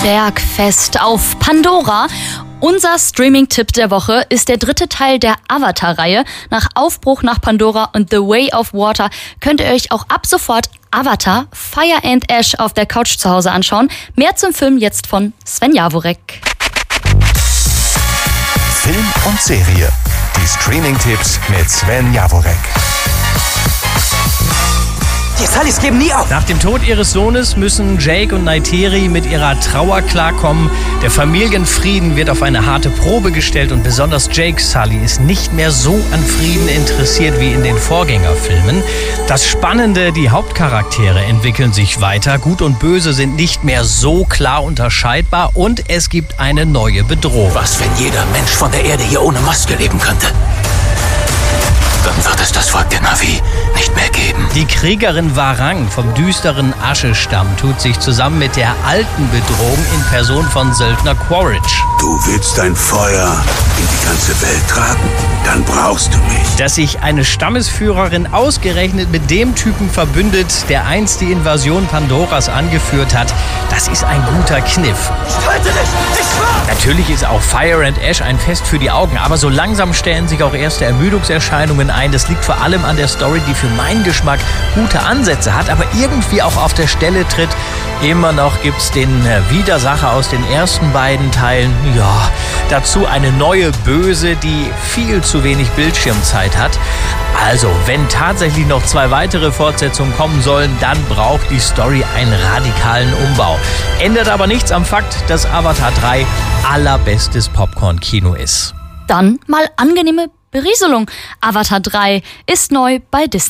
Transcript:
Bergfest auf Pandora. Unser Streaming-Tipp der Woche ist der 3. Teil der Avatar-Reihe. Nach Aufbruch nach Pandora und The Way of Water könnt ihr euch auch ab sofort Avatar Fire and Ash auf der Couch zu Hause anschauen. Mehr zum Film jetzt von Sven Jaworek. Film und Serie. Die Streaming-Tipps mit Sven Jaworek. Die Sullys geben nie auf. Nach dem Tod ihres Sohnes müssen Jake und Neytiri mit ihrer Trauer klarkommen. Der Familienfrieden wird auf eine harte Probe gestellt und besonders Jake Sully ist nicht mehr so an Frieden interessiert wie in den Vorgängerfilmen. Das Spannende, die Hauptcharaktere entwickeln sich weiter. Gut und Böse sind nicht mehr so klar unterscheidbar und es gibt eine neue Bedrohung. Was, wenn jeder Mensch von der Erde hier ohne Maske leben könnte? Dann wird es das Volk der Na'vi nicht mehr geben. Die Kriegerin Warang vom düsteren Aschestamm tut sich zusammen mit der alten Bedrohung in Person von Söldner Quaritch. Du willst dein Feuer in die ganze Welt tragen? Dann brauchst du mich. Dass sich eine Stammesführerin ausgerechnet mit dem Typen verbündet, der einst die Invasion Pandoras angeführt hat, das ist ein guter Kniff. Ich halte dich! Ich schwör! Natürlich ist auch Fire and Ash ein Fest für die Augen, aber so langsam stellen sich auch erste Ermüdungserscheinungen ein. Das liegt vor allem an der Story, die für meinen Geschmack gute Ansätze hat, aber irgendwie auch auf der Stelle tritt. Immer noch gibt's den Widersacher aus den ersten beiden Teilen. Ja, dazu eine neue Böse, die viel zu wenig Bildschirmzeit hat. Also, wenn tatsächlich noch 2 weitere Fortsetzungen kommen sollen, dann braucht die Story einen radikalen Umbau. Ändert aber nichts am Fakt, dass Avatar 3 allerbestes Popcorn-Kino ist. Dann mal angenehme Berieselung. Avatar 3 ist neu bei Disney.